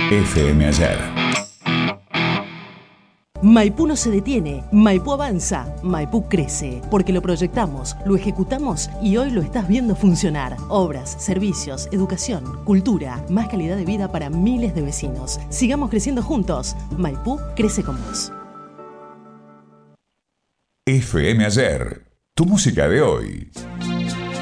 FM Ayer. Maipú no se detiene, Maipú avanza, Maipú crece, porque lo proyectamos, lo ejecutamos y hoy lo estás viendo funcionar. Obras, servicios, educación, cultura, más calidad de vida para miles de vecinos. Sigamos creciendo juntos. Maipú crece con vos. FM Ayer, tu música de hoy.